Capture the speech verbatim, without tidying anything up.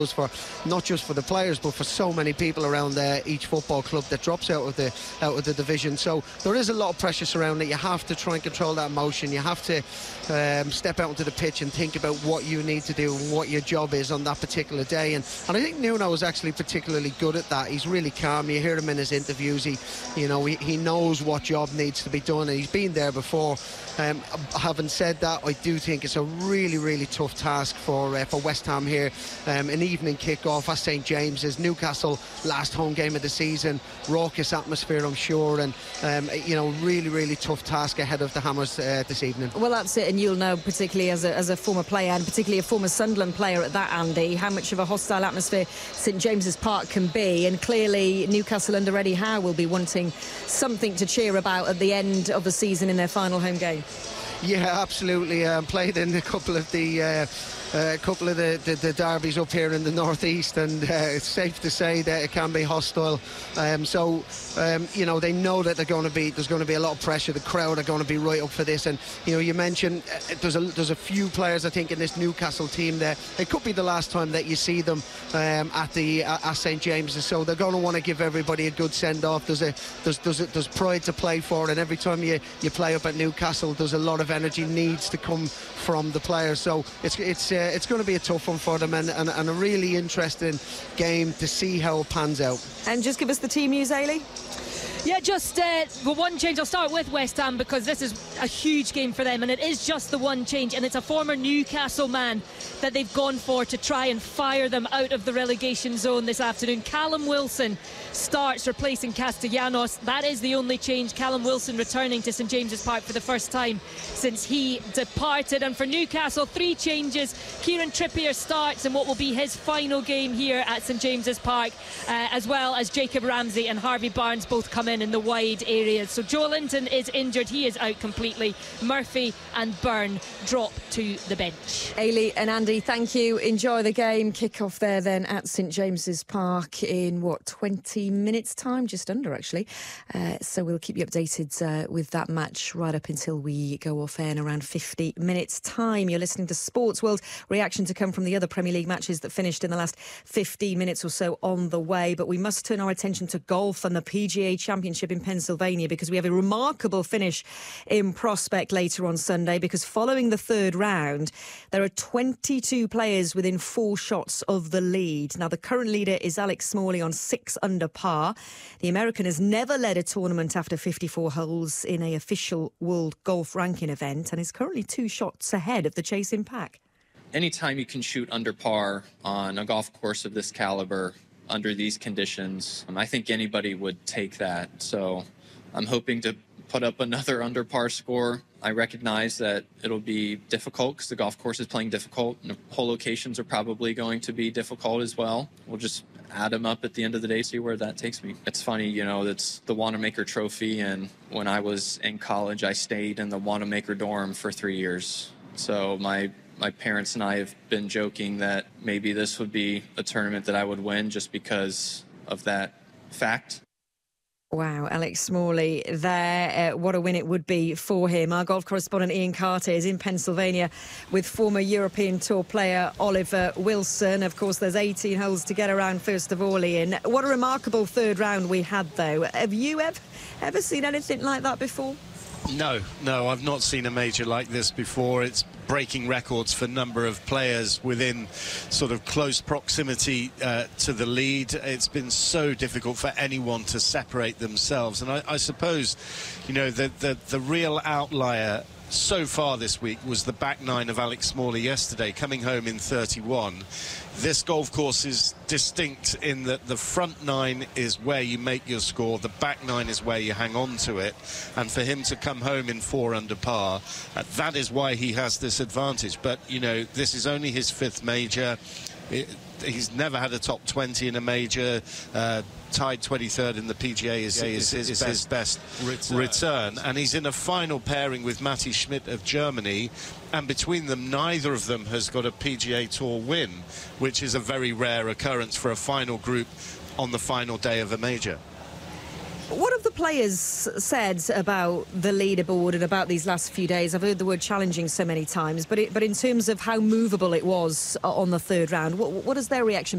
for not just for the players but for so many people around uh, each football club that drops out of the out of the division. So there is a lot of pressure surrounding it. You have to try and control that emotion. You have to um, step out onto the pitch and think about what you need to do and what your job is on that particular day. And, and I think Nuno was actually particularly good at that. He's really calm. You hear him in his interviews. He, you know, he, he knows what job needs to be done, and he's been there before. Um, having said that, I do think it's a really, really tough task for uh, for West Ham here. Um, an evening kick-off at St James's, Newcastle, last home game of the season, raucous atmosphere, I'm sure, and um, you know, really, really tough task ahead of the Hammers uh, this evening. Well, that's it, and you'll know, particularly as a, as a former player, and particularly a former Sunderland player at that, Andy, how much of a hostile atmosphere St James's Park can be, and clearly Newcastle under Eddie Howe will be wanting something to cheer about at the end of the season in their final home game. Yeah, absolutely. Um, played in a couple of the uh, a uh, couple of the, the, the derbies up here in the northeast, and uh, it's safe to say that it can be hostile. Um, so, um, you know, they know that they're going to be there's going to be a lot of pressure. The crowd are going to be right up for this. And you know, you mentioned uh, there's a there's a few players I think in this Newcastle team that it could be the last time that you see them um, at the uh, at St James's. So they're going to want to give everybody a good send off. There's a there's there's a, there's pride to play for, and every time you you play up at Newcastle, there's a lot of energy needs to come from the players. So it's it's. Uh, it's going to be a tough one for them, and, and, and a really interesting game to see how it pans out. And just give us the team news, Ailey. Yeah, just uh, the one change. I'll start with West Ham because this is a huge game for them, and it is just the one change, and it's a former Newcastle man that they've gone for to try and fire them out of the relegation zone this afternoon. Callum Wilson starts replacing Castellanos. That is the only change. Callum Wilson returning to St James's Park for the first time since he departed. And for Newcastle, three changes. Kieran Trippier starts in what will be his final game here at St James's Park, uh, as well as Jacob Ramsey and Harvey Barnes both come in in the wide areas. So Joe Linton is injured. He is out completely. Murphy and Byrne drop to the bench. Ailey and Andy, thank you. Enjoy the game. Kick off there then at St James's Park in, what, twenty minutes time? Just under, actually. Uh, so we'll keep you updated uh, with that match right up until we go off air in around fifty minutes time. You're listening to Sports World. Reaction to come from the other Premier League matches that finished in the last fifteen minutes or so on the way. But we must turn our attention to golf and the P G A Championship in Pennsylvania, because we have a remarkable finish in prospect later on Sunday, because following the third round there are twenty-two players within four shots of the lead. Now the current leader is Alex Smalley on six under par. The American has never led a tournament after fifty-four holes in a official World Golf Ranking event, and is currently two shots ahead of the chasing pack. Anytime you can shoot under par on a golf course of this caliber under these conditions, um, I think anybody would take that. So I'm hoping to put up another under par score. I recognize that it'll be difficult because the golf course is playing difficult, and the hole locations are probably going to be difficult as well. We'll just add them up at the end of the day, see where that takes me. It's funny, you know, it's the Wanamaker Trophy, and when I was in college, I stayed in the Wanamaker dorm for three years. So my My parents and I have been joking that maybe this would be a tournament that I would win just because of that fact. Wow, Alex Smalley there. Uh, what a win it would be for him. Our golf correspondent Ian Carter is in Pennsylvania with former European Tour player Oliver Wilson. Of course, there's eighteen holes to get around first of all, Ian. What a remarkable third round we had, though. Have you ever, ever seen anything like that before? No, no, I've not seen a major like this before. It's breaking records for number of players within sort of close proximity uh, to the lead. It's been so difficult for anyone to separate themselves. And I, I suppose, you know, the, the, the real outlier so far this week was the back nine of Alex Smalley yesterday, coming home in thirty-one. This golf course is distinct in that the front nine is where you make your score, the back nine is where you hang on to it, and for him to come home in four under par, uh, that is why he has this advantage. But, you know, this is only his fifth major. It, he's never had a top twenty in a major. Uh, tied twenty-third in the P G A is, is, is, is his, his best return. return. And he's in a final pairing with Matti Schmidt of Germany, and between them, neither of them has got a P G A Tour win, which is a very rare occurrence for a final group on the final day of a major. What have the players said about the leaderboard and about these last few days? I've heard the word challenging so many times, but it, but in terms of how movable it was on the third round, what, what has their reaction